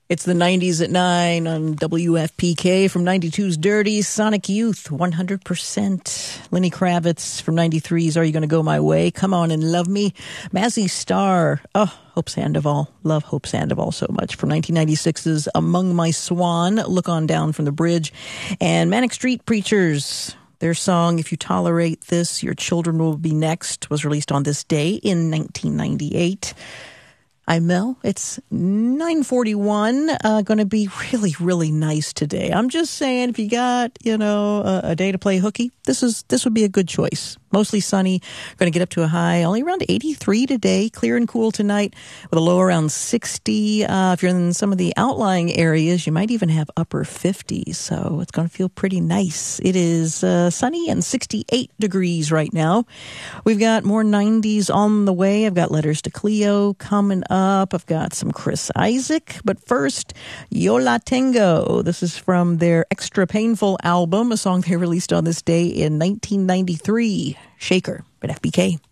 It's the 90s at 9 on WFPK from 92's Dirty Sonic Youth, 100%. Lenny Kravitz from 93's Are You Gonna Go My Way? Come On and Love Me. Mazzy Star, Hope Sandoval. Love Hope Sandoval so much. From 1996's Among My Swan, Look On Down from the Bridge. And Manic Street Preachers, their song If You Tolerate This, Your Children Will Be Next, was released on this day in 1998. I'm Mel. It's 9:41. Going to be really, really nice today. I'm just saying, if you got, a day to play hooky, this would be a good choice. Mostly sunny. Going to get up to a high only around 83 today. Clear and cool tonight with a low around 60. If you're in some of the outlying areas, you might even have upper 50s. So it's going to feel pretty nice. It is sunny and 68 degrees right now. We've got more 90s on the way. I've got Letters to Cleo coming up. I've got some Chris Isaac. But first, Yo La Tengo. This is from their Extra Painful album, a song they released on this day in 1993. Shaker at FBK.